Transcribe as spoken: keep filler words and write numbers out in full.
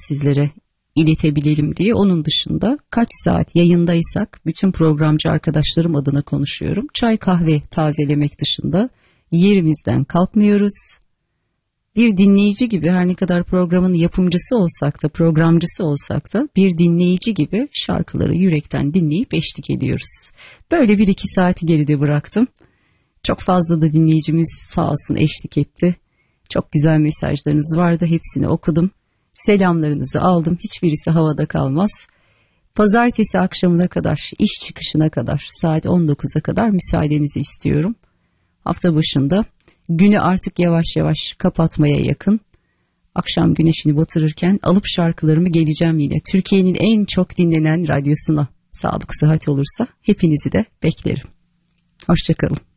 sizlere iletebilelim diye. Onun dışında kaç saat yayındaysak bütün programcı arkadaşlarım adına konuşuyorum. Çay kahve tazelemek dışında yerimizden kalkmıyoruz. Bir dinleyici gibi, her ne kadar programın yapımcısı olsak da, programcısı olsak da bir dinleyici gibi şarkıları yürekten dinleyip eşlik ediyoruz. Böyle bir iki saati geride bıraktım. Çok fazla da dinleyicimiz sağ olsun eşlik etti. Çok güzel mesajlarınız vardı, hepsini okudum. Selamlarınızı aldım, hiçbirisi havada kalmaz. Pazartesi akşamına kadar, iş çıkışına kadar, saat on dokuza kadar müsaadenizi istiyorum. Hafta başında günü artık yavaş yavaş kapatmaya yakın. Akşam güneşini batırırken alıp şarkılarımı geleceğim yine. Türkiye'nin en çok dinlenen radyosuna, sağlık sıhhat olursa hepinizi de beklerim. Hoşça kalın.